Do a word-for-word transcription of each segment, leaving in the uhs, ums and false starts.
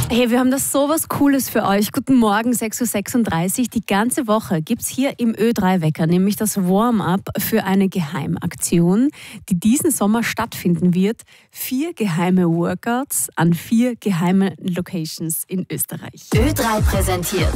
Hey, wir haben da sowas Cooles für euch. Guten Morgen, sechs Uhr sechsunddreißig. Die ganze Woche gibt es hier im Ö drei Wecker nämlich das Warm-up für eine Geheimaktion, die diesen Sommer stattfinden wird. Vier geheime Workouts an vier geheime Locations in Österreich. Ö drei präsentiert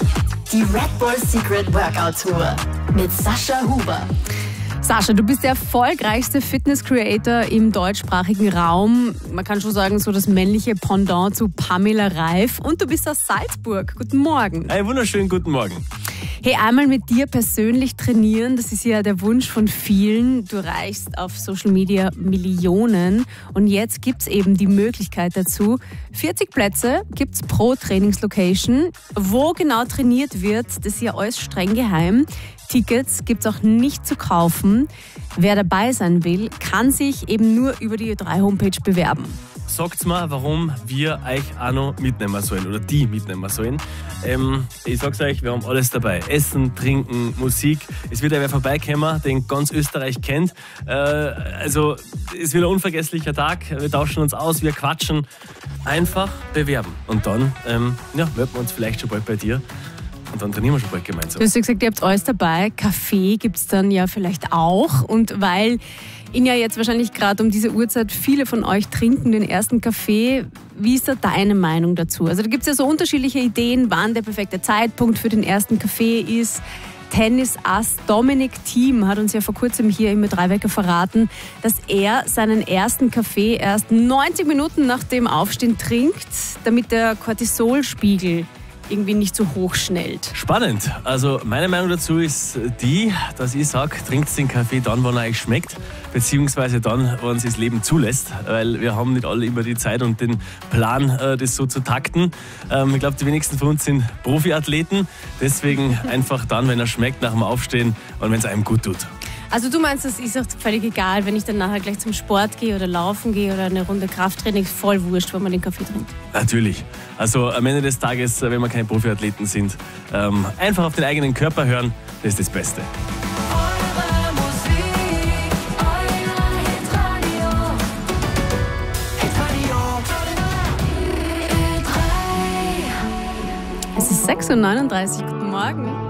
die Red Bull Secret Workout Tour mit Sascha Huber. Sascha, du bist der erfolgreichste Fitness-Creator im deutschsprachigen Raum. Man kann schon sagen, so das männliche Pendant zu Pamela Reif. Und du bist aus Salzburg. Guten Morgen. Einen wunderschönen guten Morgen. Hey, einmal mit dir persönlich trainieren, das ist ja der Wunsch von vielen. Du erreichst auf Social Media Millionen. Und jetzt gibt es eben die Möglichkeit dazu. vierzig Plätze gibt es pro Trainingslocation. Wo genau trainiert wird, das ist ja alles streng geheim. Tickets gibt es auch nicht zu kaufen. Wer dabei sein will, kann sich eben nur über die Ö drei Homepage bewerben. Sagt's mir, warum wir euch auch noch mitnehmen sollen oder die mitnehmen sollen. Ähm, ich sag's euch, wir haben alles dabei. Essen, Trinken, Musik. Es wird ja wer vorbeikommen, den ganz Österreich kennt. Äh, also es wird ein unvergesslicher Tag. Wir tauschen uns aus, wir quatschen. Einfach bewerben. Und dann ähm, ja, melden wir uns vielleicht schon bald bei dir. Und dann trainieren wir schon bald gemeinsam. Du hast ja gesagt, ihr habt alles dabei. Kaffee gibt es dann ja vielleicht auch. Und weil ihn ja jetzt wahrscheinlich gerade um diese Uhrzeit viele von euch trinken den ersten Kaffee, wie ist da deine Meinung dazu? Also da gibt es ja so unterschiedliche Ideen, wann der perfekte Zeitpunkt für den ersten Kaffee ist. Tennisass Dominic Thiem hat uns ja vor kurzem hier im Ö drei Wecker verraten, dass er seinen ersten Kaffee erst neunzig Minuten nach dem Aufstehen trinkt, damit der Cortisolspiegel irgendwie nicht so hoch schnellt. Spannend. Also meine Meinung dazu ist die, dass ich sage, trinkt den Kaffee dann, wann er euch schmeckt, beziehungsweise dann, wann es das Leben zulässt, weil wir haben nicht alle immer die Zeit und den Plan, das so zu takten. Ich glaube, die wenigsten von uns sind Profiathleten, deswegen einfach dann, wenn er schmeckt, nach dem Aufstehen und wenn es einem gut tut. Also du meinst, das ist auch völlig egal, wenn ich dann nachher gleich zum Sport gehe oder laufen gehe oder eine Runde Krafttraining, voll wurscht, wenn man den Kaffee trinkt? Natürlich. Also am Ende des Tages, wenn wir keine Profiathleten sind, ähm, einfach auf den eigenen Körper hören, das ist das Beste. Eure Musik, euer Hitradio. Hitradio. Ö drei. Es ist sechs Uhr neununddreißig. Guten Morgen.